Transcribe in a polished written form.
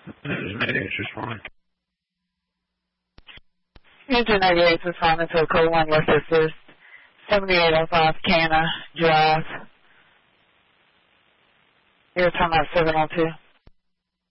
It's just fine. Engine 98 responding to a code 1 West Assist, 7805 Cana Drive. You're talking about 702.